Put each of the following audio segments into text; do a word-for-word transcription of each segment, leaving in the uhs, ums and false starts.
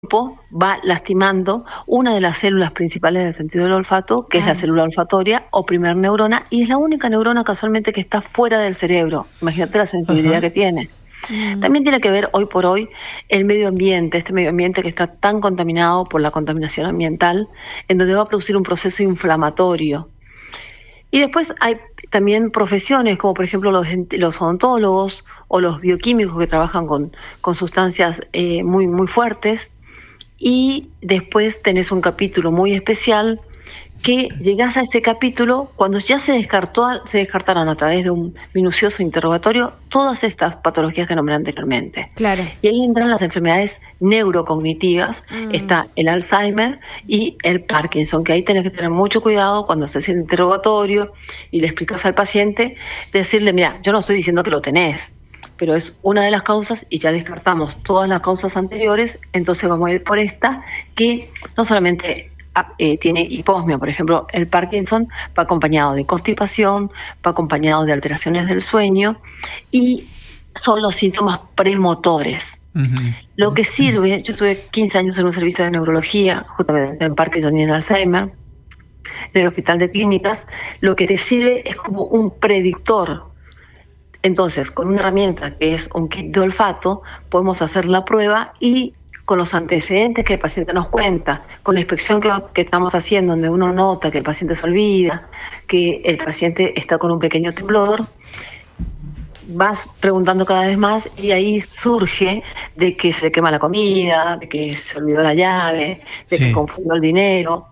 va lastimando una de las células principales del sentido del olfato, que ah. es la célula olfatoria o primer neurona, y es la única neurona casualmente que está fuera del cerebro. Imagínate la sensibilidad Ajá. que tiene. Mm. También tiene que ver hoy por hoy el medio ambiente, este medio ambiente que está tan contaminado por la contaminación ambiental, en donde va a producir un proceso inflamatorio. Y después hay también profesiones como por ejemplo los, los odontólogos o los bioquímicos que trabajan con, con sustancias eh, muy, muy fuertes. Y después tenés un capítulo muy especial que llegás a este capítulo cuando ya se descartó, se descartaron a través de un minucioso interrogatorio todas estas patologías que nombré anteriormente. Claro. Y ahí entran las enfermedades neurocognitivas, mm. está el Alzheimer y el Parkinson, que ahí tenés que tener mucho cuidado cuando haces el interrogatorio y le explicas al paciente, decirle, mira, yo no estoy diciendo que lo tenés, pero es una de las causas y ya descartamos todas las causas anteriores, entonces vamos a ir por esta, que no solamente eh, tiene hiposmia, por ejemplo, el Parkinson va acompañado de constipación, va acompañado de alteraciones del sueño y son los síntomas premotores. Uh-huh. Lo que sirve, yo tuve quince años en un servicio de neurología, justamente en Parkinson y en Alzheimer, en el Hospital de Clínicas, lo que te sirve es como un predictor. Entonces, con una herramienta que es un kit de olfato, podemos hacer la prueba y con los antecedentes que el paciente nos cuenta, con la inspección que, que estamos haciendo, donde uno nota que el paciente se olvida, que el paciente está con un pequeño temblor, vas preguntando cada vez más y ahí surge de que se le quema la comida, de que se olvidó la llave, de sí. que confundió el dinero,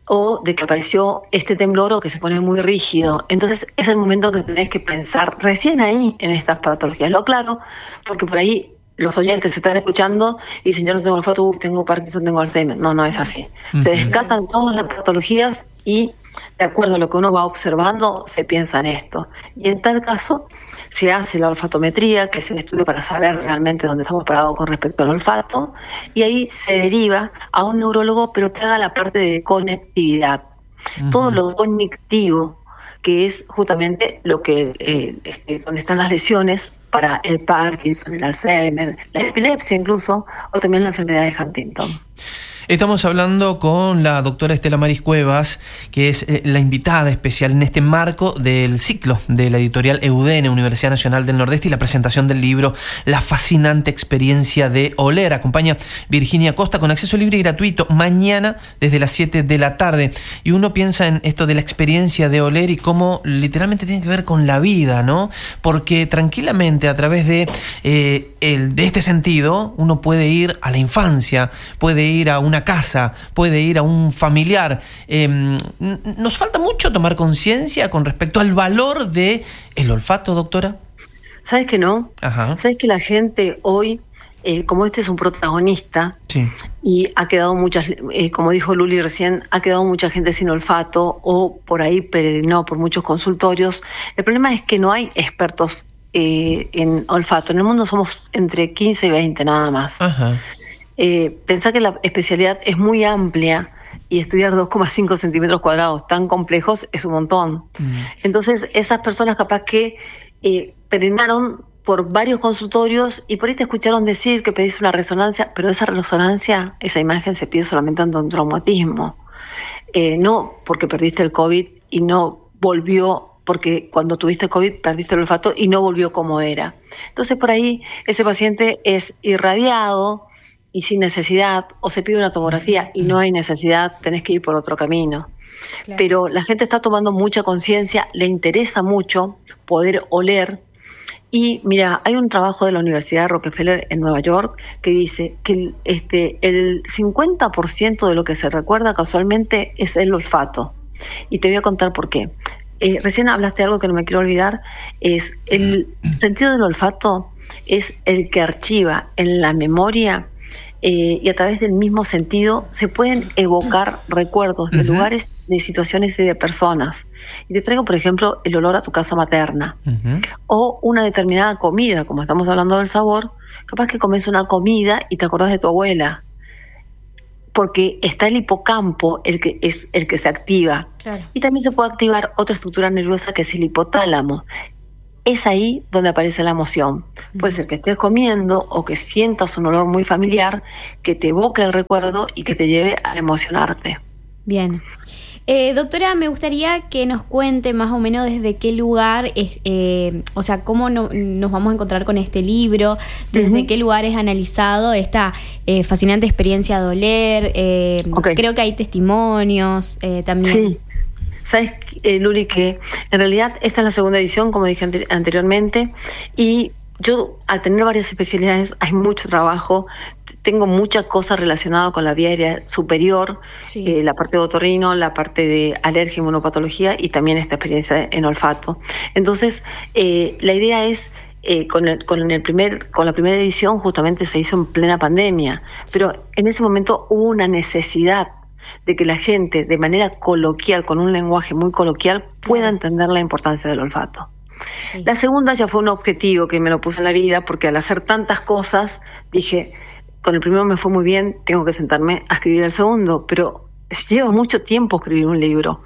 o de que apareció este temblor o que se pone muy rígido. Entonces es el momento que tenés que pensar recién ahí en estas patologías. Lo aclaro, porque por ahí los oyentes se están escuchando y dicen, yo no tengo olfato, tengo Parkinson, tengo Alzheimer. No, no es así. Uh-huh. Se descartan todas las patologías y de acuerdo a lo que uno va observando, se piensa en esto. Y en tal caso, se hace la olfatometría, que es el estudio para saber realmente dónde estamos parados con respecto al olfato, y ahí se deriva a un neurólogo, pero que haga la parte de conectividad. Uh-huh. Todo lo cognitivo, que es justamente lo que eh, este, donde están las lesiones para el Parkinson, el Alzheimer, la epilepsia incluso, o también la enfermedad de Huntington. Estamos hablando con la doctora Estela Maris Cuevas, que es eh, la invitada especial en este marco del ciclo de la editorial Eudene, Universidad Nacional del Nordeste, y la presentación del libro La fascinante experiencia de oler. Acompaña Virginia Costa con acceso libre y gratuito mañana desde las siete de la tarde. Y uno piensa en esto de la experiencia de oler y cómo literalmente tiene que ver con la vida, ¿no? Porque tranquilamente a través de, eh, el, de este sentido uno puede ir a la infancia, puede ir a una casa, puede ir a un familiar. Eh, ¿Nos falta mucho tomar conciencia con respecto al valor de el olfato, doctora? ¿Sabes que no? Ajá. ¿Sabes que la gente hoy, eh, como este es un protagonista, sí. y ha quedado muchas, eh, como dijo Luli recién, ha quedado mucha gente sin olfato o por ahí peregrinó por muchos consultorios? El problema es que no hay expertos eh, en olfato. En el mundo somos entre quince y veinte nada más. Ajá. Eh, pensá que la especialidad es muy amplia y estudiar dos coma cinco centímetros cuadrados tan complejos es un montón. Mm. Entonces, esas personas capaz que eh, peregrinaron por varios consultorios y por ahí te escucharon decir que pedís una resonancia, pero esa resonancia, esa imagen se pide solamente ante un traumatismo. Eh, no porque perdiste el COVID y no volvió, porque cuando tuviste COVID perdiste el olfato y no volvió como era. Entonces, por ahí ese paciente es irradiado y sin necesidad, o se pide una tomografía y no hay necesidad, tenés que ir por otro camino. Claro. Pero la gente está tomando mucha conciencia, le interesa mucho poder oler. Y mira, hay un trabajo de la Universidad de Rockefeller en Nueva York que dice que el, este, el cincuenta por ciento de lo que se recuerda casualmente es el olfato. Y te voy a contar por qué. Eh, recién hablaste de algo que no me quiero olvidar, es el sentido del olfato es el que archiva en la memoria. Eh, y a través del mismo sentido se pueden evocar recuerdos de uh-huh. lugares, de situaciones y de personas. Y te traigo, por ejemplo, el olor a tu casa materna. Uh-huh. O una determinada comida, como estamos hablando del sabor, capaz que comes una comida y te acordás de tu abuela. Porque está el hipocampo, el que es el que se activa. Claro. Y también se puede activar otra estructura nerviosa que es el hipotálamo. es ahí donde aparece la emoción. Puede ser que estés comiendo o que sientas un olor muy familiar que te evoque el recuerdo y que te lleve a emocionarte. Bien. Eh, doctora, me gustaría que nos cuente más o menos desde qué lugar, es, eh, o sea, cómo no, nos vamos a encontrar con este libro, desde uh-huh. qué lugar es analizado esta eh, fascinante experiencia de oler. Eh, okay. Creo que hay testimonios eh, también. Sí. Sabes, eh, Luli, que en realidad esta es la segunda edición, como dije ante- anteriormente, y yo, al tener varias especialidades, hay mucho trabajo. Tengo muchas cosas relacionadas con la vía aérea superior, sí. eh, la parte de otorrino, la parte de alergia y inmunopatología y también esta experiencia en olfato. Entonces, eh, la idea es, eh, con, el, con, el primer, con la primera edición justamente se hizo en plena pandemia, sí. pero en ese momento hubo una necesidad de que la gente, de manera coloquial, con un lenguaje muy coloquial, pueda sí. entender la importancia del olfato. Sí. La segunda ya fue un objetivo que me lo puse en la vida, porque al hacer tantas cosas, dije, con el primero me fue muy bien, tengo que sentarme a escribir el segundo, pero lleva mucho tiempo escribir un libro.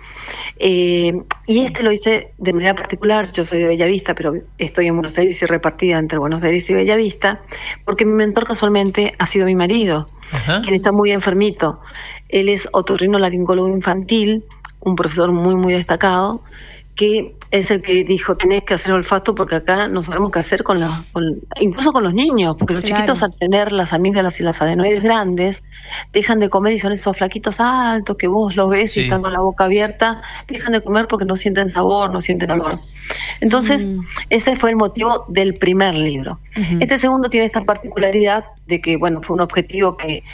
Eh, y sí. este lo hice de manera particular, yo soy de Bellavista, pero estoy en Buenos Aires y repartida entre Buenos Aires y Bellavista, porque mi mentor casualmente ha sido mi marido, Ajá. quien está muy enfermito. Él es otorrinolaringólogo infantil, un profesor muy, muy destacado, que es el que dijo, tenés que hacer olfato porque acá no sabemos qué hacer con los, con, incluso con los niños, porque los claro. chiquitos al tener las amígdalas y las adenoides grandes, dejan de comer y son esos flaquitos altos que vos los ves sí. y están con la boca abierta, dejan de comer porque no sienten sabor, no sienten olor. Entonces, mm. ese fue el motivo del primer libro. Uh-huh. Este segundo tiene esta particularidad de que, bueno, fue un objetivo que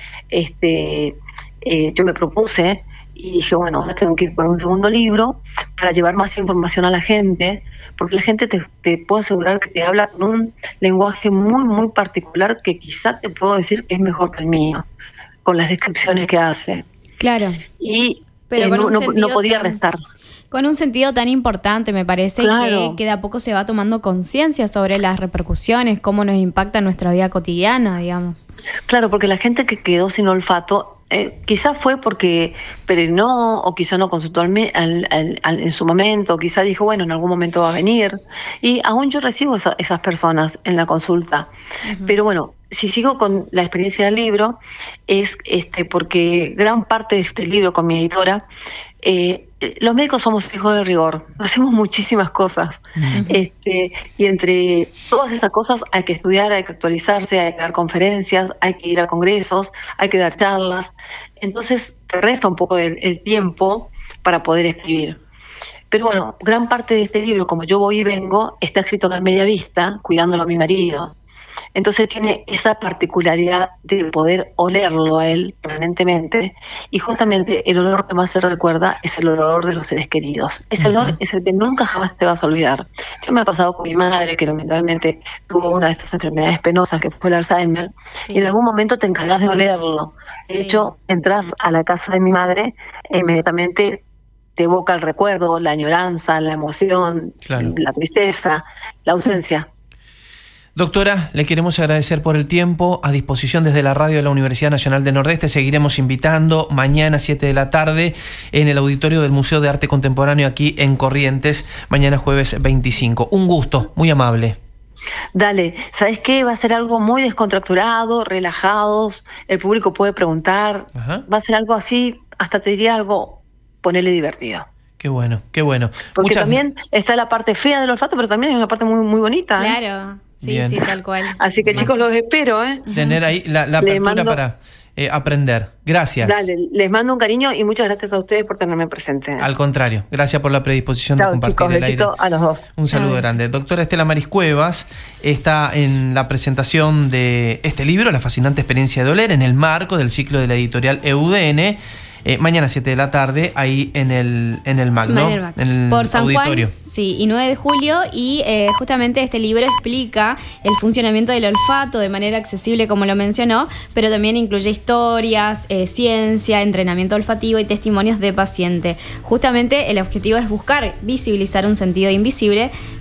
este eh, yo me propuse, y dije, bueno, ahora tengo que ir por un segundo libro para llevar más información a la gente, porque la gente te, te puedo asegurar que te habla con un lenguaje muy, muy particular que quizá te puedo decir que es mejor que el mío, con las descripciones que hace. Claro. Y Pero eh, no, no, no podía tan, restar. Con un sentido tan importante, me parece, claro. que, que de a poco se va tomando conciencia sobre las repercusiones, cómo nos impacta nuestra vida cotidiana, digamos. Claro, porque la gente que quedó sin olfato, Eh, quizás fue porque peregrinó o quizá no consultó al, al, al, al, en su momento, quizá dijo, bueno, en algún momento va a venir. Y aún yo recibo esa, esas personas en la consulta. Uh-huh. Pero bueno, si sigo con la experiencia del libro, es este porque gran parte de este libro con mi editora, eh, los médicos somos hijos de rigor, hacemos muchísimas cosas. Uh-huh. este, y entre todas esas cosas hay que estudiar, hay que actualizarse, hay que dar conferencias, hay que ir a congresos, hay que dar charlas. Entonces te resta un poco el, el tiempo para poder escribir. Pero bueno, gran parte de este libro, como yo voy y vengo, está escrito acá en Bellavista, cuidándolo a mi marido. Entonces tiene esa particularidad de poder olerlo a él permanentemente, y justamente el olor que más se recuerda es el olor de los seres queridos. Ese uh-huh. olor es el que nunca jamás te vas a olvidar. Yo me ha pasado con mi madre, que lamentablemente tuvo una de estas enfermedades penosas que fue el Alzheimer, sí. y en algún momento te encargas de olerlo. De sí. hecho, entras a la casa de mi madre e inmediatamente te evoca el recuerdo, la añoranza, la emoción, claro. la tristeza, la ausencia. Doctora, le queremos agradecer por el tiempo, a disposición desde la radio de la Universidad Nacional del Nordeste. Seguiremos invitando mañana siete de la tarde en el auditorio del Museo de Arte Contemporáneo aquí en Corrientes, mañana jueves veinticinco. Un gusto, muy amable. Dale, ¿sabes qué? Va a ser algo muy descontracturado, relajados, el público puede preguntar, Ajá. va a ser algo así, hasta te diría algo, ponerle divertido. Qué bueno, qué bueno. Porque Muchas... también está la parte fea del olfato, pero también hay una parte muy, muy bonita. Claro. ¿eh? Sí, Bien. sí, tal cual. Así que, chicos, los espero, ¿eh? Tener ahí la, la apertura mando, para eh, aprender. Gracias. Dale, les mando un cariño y muchas gracias a ustedes por tenerme presente. Al contrario, gracias por la predisposición Chau, de compartir chicos, el aire. a los dos. Un saludo Chau, grande. Doctora Estela Maris Cuevas está en la presentación de este libro, La fascinante experiencia de oler, en el marco del ciclo de la editorial E U D N. Eh, mañana siete de la tarde, ahí en el en el Mac, ¿no? En el Por San auditorio. Juan, sí, y nueve de julio, y eh, justamente este libro explica el funcionamiento del olfato de manera accesible, como lo mencionó, pero también incluye historias, eh, ciencia, entrenamiento olfativo y testimonios de paciente. Justamente el objetivo es buscar visibilizar un sentido invisible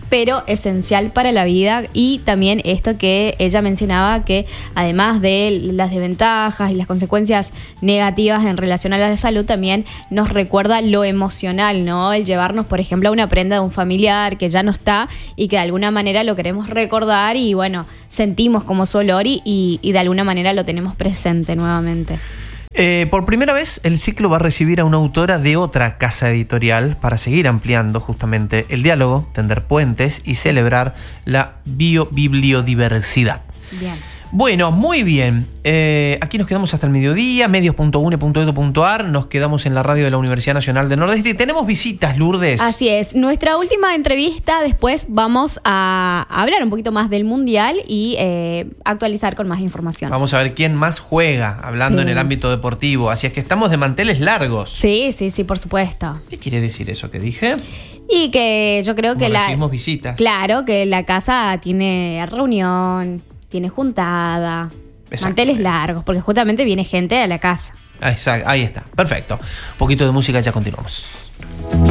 pero esencial para la vida. Y también esto que ella mencionaba, que además de las desventajas y las consecuencias negativas en relación a la salud, también nos recuerda lo emocional, ¿no? El llevarnos, por ejemplo, a una prenda de un familiar que ya no está y que de alguna manera lo queremos recordar y bueno, sentimos como su olor y, y, y de alguna manera lo tenemos presente nuevamente. Eh, por primera vez, el ciclo va a recibir a una autora de otra casa editorial para seguir ampliando justamente el diálogo, tender puentes y celebrar la biobibliodiversidad. Bien. Bueno, muy bien. Eh, aquí nos quedamos hasta el mediodía, medios punto u n e punto e d u punto a r. Nos quedamos en la radio de la Universidad Nacional del Nordeste. Y tenemos visitas, Lourdes. Así es. Nuestra última entrevista, después vamos a hablar un poquito más del Mundial y eh, actualizar con más información. Vamos a ver quién más juega, hablando sí. en el ámbito deportivo. Así es que estamos de manteles largos. Sí, sí, sí, por supuesto. ¿Qué quiere decir eso que dije? Y que yo creo Como que la... recibimos visitas. Claro, que la casa tiene reunión... Tiene juntada, manteles largos, porque justamente viene gente a la casa. Exacto, ahí está, perfecto. Un poquito de música y ya continuamos.